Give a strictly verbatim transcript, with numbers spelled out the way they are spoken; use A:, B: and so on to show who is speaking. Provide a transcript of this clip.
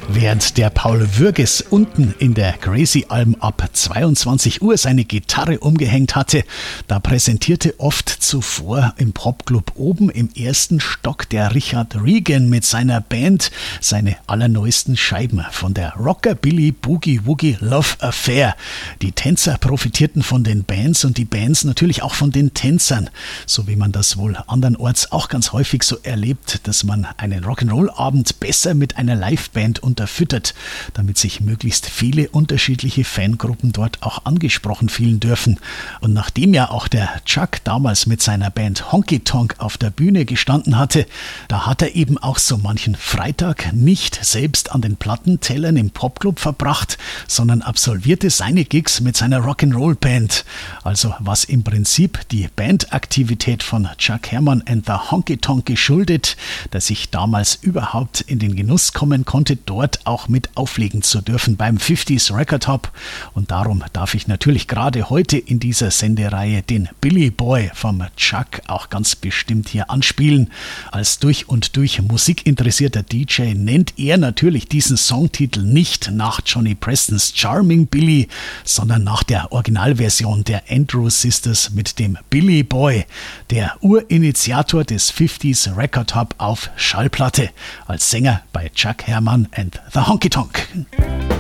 A: Während der Paul Würges unten in der Crazy-Alm ab zweiundzwanzig Uhr seine Gitarre umgehängt hatte, da präsentierte oft zuvor im Popclub oben im ersten Stock der Richard Regan mit seiner Band seine allerneuesten Scheiben von der Rockabilly Boogie Woogie Love Affair. Die Tänzer profitierten von den Bands und die Bands natürlich auch von den Tänzern, so wie man das wohl andernorts auch ganz häufig so erlebt, dass man einen Rock'n'Roll-Abend besser mit einer Liveband unterfüttert, damit sich möglichst viele unterschiedliche Fangruppen dort auch angesprochen fühlen dürfen. Und nachdem ja auch der Chuck damals mit seiner Band Honky Tonk auf der Bühne gestanden hatte, da hat er eben auch so manchen Freitag nicht selbst an den Plattentellern im Popclub verbracht, sondern absolvierte seine Gigs mit seiner Rock'n'Roll-Band. Also was im Prinzip die Bandaktivität von Chuck Herrmann and the Honky Tonk geschuldet, dass ich damals überhaupt in den Genuss kommen konnte, dort auch mit auflegen zu dürfen beim fünfziger Record Hop. Und darum darf ich natürlich gerade heute in dieser Sendereihe den Billy Boy vom Chuck auch ganz bestimmt hier anspielen. Als durch und durch musikinteressierter D J nennt er natürlich diesen Songtitel nicht nach Johnny Prestons Charming Billy, sondern nach der Originalversion der Andrew Sisters mit dem Billy Boy, der Urinitiator des fünfziger Record Hop auf Schallplatte, als Sänger bei Chuck Herrmann and the Honky Tonk.